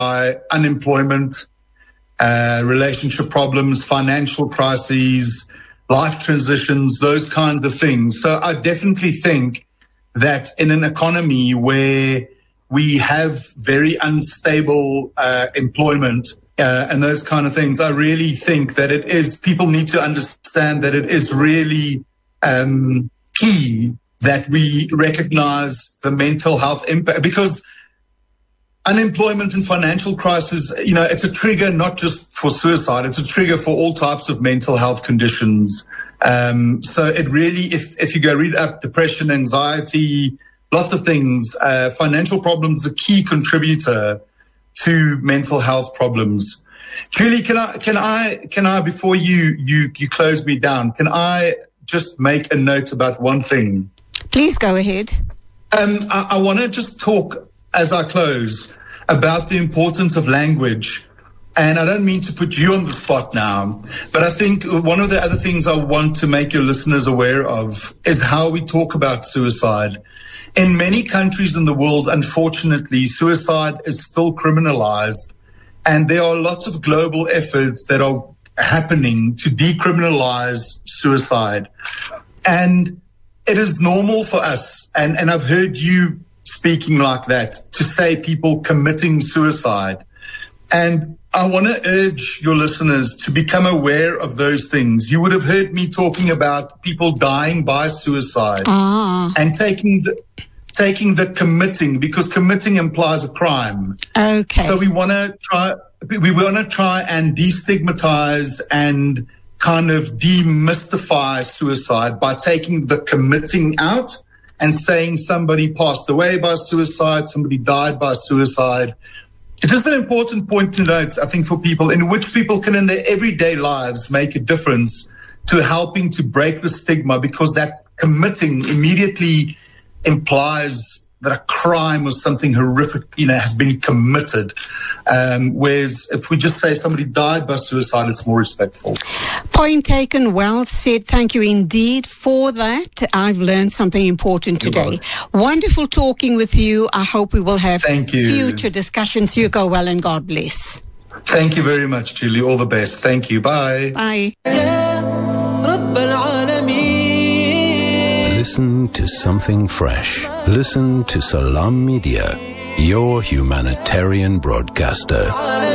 unemployment, relationship problems, financial crises, life transitions, those kinds of things. So I definitely think that in an economy where we have very unstable employment and those kind of things, I really think that people need to understand that it is really key that we recognize the mental health impact, because unemployment and financial crisis, it's a trigger not just for suicide, it's a trigger for all types of mental health conditions. So it really, if you go read up depression, anxiety, lots of things, financial problems is a key contributor to mental health problems. Julie, can I before you close me down, can I just make a note about one thing? Please go ahead. I want to just talk as I close about the importance of language. And I don't mean to put you on the spot now, but I think one of the other things I want to make your listeners aware of is how we talk about suicide. In many countries in the world, unfortunately, suicide is still criminalized. And there are lots of global efforts that are happening to decriminalize suicide. And it is normal for us, and I've heard you speaking like that, to say people committing suicide. And I want to urge your listeners to become aware of those things. You would have heard me talking about people dying by suicide and taking the committing, because committing implies a crime. Okay. So we want to try and destigmatize and kind of demystify suicide by taking the committing out and saying somebody passed away by suicide, somebody died by suicide. It's just an important point to note, I think, for people, in which people can in their everyday lives make a difference to helping to break the stigma, because that committing immediately implies that a crime or something horrific, has been committed. Whereas if we just say somebody died by suicide, it's more respectful. Point taken, well said. Thank you indeed for that. I've learned something important today. Wonderful talking with you. I hope we will have future discussions. You go well and God bless. Thank you very much, Julie. All the best. Thank you. Bye. Bye. Listen to something fresh. Listen to Salam Media, your humanitarian broadcaster.